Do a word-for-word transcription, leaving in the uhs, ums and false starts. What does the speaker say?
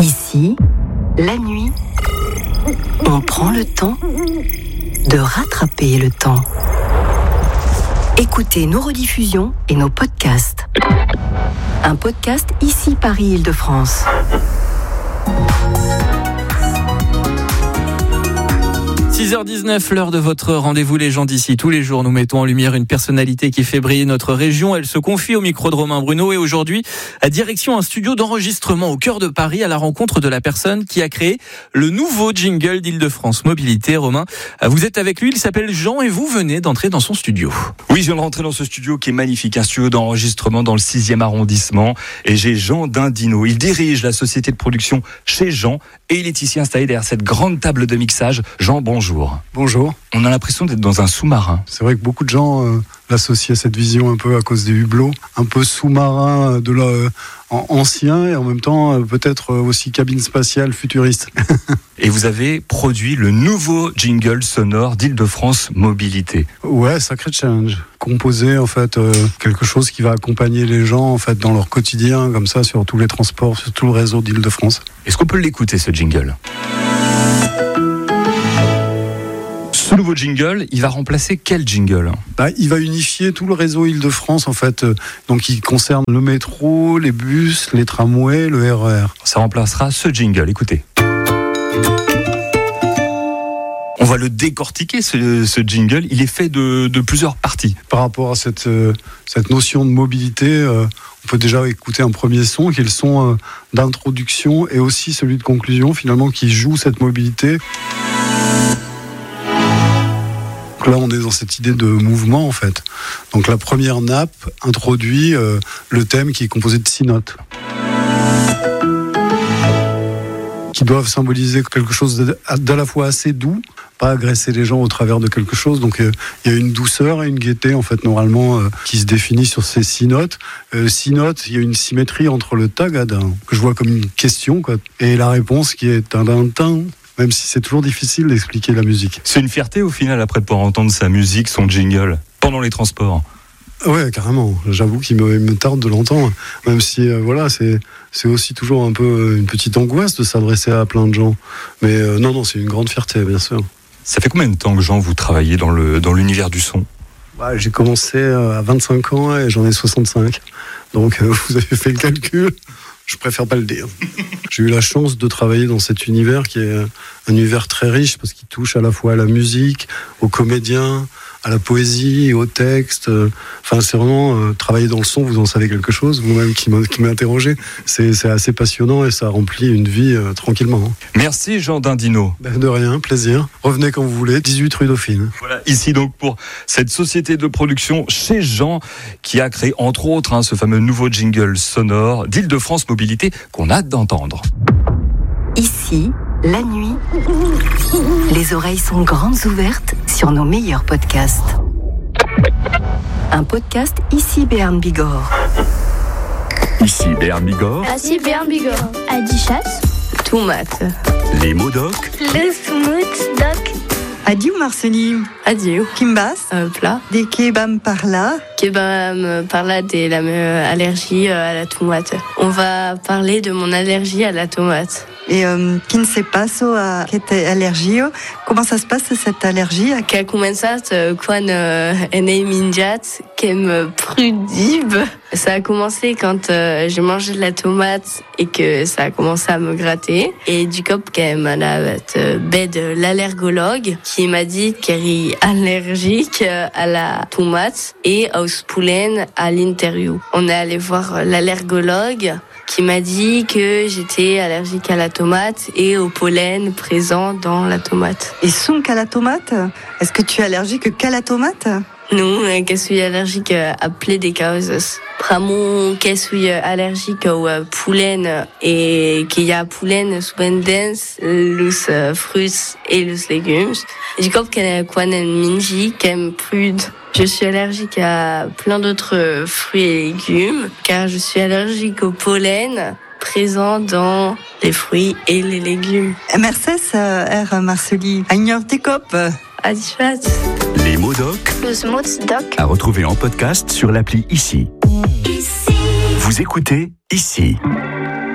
Ici, la nuit, on prend le temps de rattraper le temps. Écoutez nos rediffusions et nos podcasts. Un podcast Ici Paris-Île-de-France. six heures dix-neuf, l'heure de votre rendez-vous Les gens d'ici. Tous les jours, nous mettons en lumière une personnalité qui fait briller notre région. Elle se confie au micro de Romain Bruno et aujourd'hui, à direction un studio d'enregistrement au cœur de Paris à la rencontre de la personne qui a créé le nouveau jingle d'Île-de-France Mobilité. Romain, vous êtes avec lui, il s'appelle Jean et vous venez d'entrer dans son studio. Oui, je viens de rentrer dans ce studio qui est magnifique, un studio d'enregistrement dans le sixième arrondissement et j'ai Jean Dindino. Il dirige la société de production Chez Jean et il est ici installé derrière cette grande table de mixage. Jean, bonjour. Bonjour. On a l'impression d'être dans un sous-marin. C'est vrai que beaucoup de gens euh, l'associent à cette vision un peu à cause des hublots, un peu sous-marin de la, euh, ancien et en même temps euh, peut-être aussi cabine spatiale futuriste. Et vous avez produit le nouveau jingle sonore d'Île-de-France Mobilité. Ouais, sacré challenge. Composer en fait euh, quelque chose qui va accompagner les gens en fait dans leur quotidien comme ça sur tous les transports, sur tout le réseau d'Île-de-France. Est-ce qu'on peut l'écouter ce jingle ? Ce nouveau jingle, il va remplacer quel jingle ? Bah, il va unifier tout le réseau Île-de-France en fait. Donc il concerne le métro, les bus, les tramways, le R E R. Ça remplacera ce jingle, écoutez. On va le décortiquer, ce, ce jingle. Il est fait de, de plusieurs parties. Par rapport à cette, euh, cette notion de mobilité, euh, on peut déjà écouter un premier son qui est le son euh, d'introduction et aussi celui de conclusion finalement qui joue cette mobilité. Là, on est dans cette idée de mouvement, en fait. Donc, la première nappe introduit euh, le thème qui est composé de six notes, qui doivent symboliser quelque chose d'à la fois assez doux, pas agresser les gens au travers de quelque chose. Donc, il euh, y a une douceur et une gaieté, en fait, normalement, euh, qui se définit sur ces six notes. Euh, six notes, il y a une symétrie entre le tagada, que je vois comme une question, quoi, et la réponse qui est tin-tin-tin. Même si c'est toujours difficile d'expliquer la musique. C'est une fierté au final après de pouvoir entendre sa musique, son jingle, pendant les transports. Ouais, carrément. J'avoue qu'il me, me tarde de l'entendre. Même si, euh, voilà, c'est, c'est aussi toujours un peu une petite angoisse de s'adresser à plein de gens. Mais euh, non, non, c'est une grande fierté, bien sûr. Ça fait combien de temps que Jean, vous travaillez dans, le, dans l'univers du son ? Bah, j'ai commencé à vingt-cinq ans et j'en ai soixante-cinq. Donc, euh, vous avez fait le calcul. Je préfère pas le dire. J'ai eu la chance de travailler dans cet univers qui est un univers très riche parce qu'il touche à la fois à la musique, aux comédiens, à la poésie, au texte. Enfin, c'est vraiment euh, travailler dans le son. Vous en savez quelque chose, vous-même qui m'avez, qui m'avez interrogé. C'est, c'est assez passionnant et ça remplit une vie euh, tranquillement. Hein. Merci Jean Dindino. Ben, de rien, plaisir. Revenez quand vous voulez. dix-huit rue Dauphine. Voilà, ici donc pour cette société de production Chez Jean qui a créé entre autres hein, ce fameux nouveau jingle sonore d'Île-de-France Mobilité qu'on a hâte d'entendre. Ici, la nuit, les oreilles sont grandes ouvertes sur nos meilleurs podcasts. Un podcast Ici Béarn Bigorre. Ici Béarn Bigorre. Ici Béarn Bigorre. Adichat. Tomate. Les mots doc. Le smooth doc. Adieu Marceline. Adieu. Kimbas. Euh, plat. Des kebabs par là. Kebab par là de la euh, allergie à la tomate. On va parler de mon allergie à la tomate. Et euh, qui ne sait pas à cette allergie, comment ça se passe cette allergie? Che commençat quand euh, est minjat qu'aime prudib. Ça a commencé quand euh, j'ai mangé de la tomate et que ça a commencé à me gratter. Et du coup, qu'elle a bête l'allergologue qui m'a dit qu'elle est allergique à la tomate et au pollen à l'interview. On est allé voir l'allergologue qui m'a dit que j'étais allergique à la tomate et au pollen présent dans la tomate. Et son qu'à la tomate? Est-ce que tu es allergique qu'à la tomate? Non, je suis allergique à plein de causes. Pramon, je suis allergique au pollen et qu'il y a pollen souvent dense, les fruits et les légumes. Je crois que quand on mange, qu'aime prude. Je suis allergique à plein d'autres fruits et légumes, car je suis allergique au pollen présent dans les fruits et les légumes. Mercedes, R. Marceli, Agnor Tekop. Adichat. Les mots doc. Le smooth doc. À retrouver en podcast sur l'appli Ici. Ici. Vous écoutez Ici.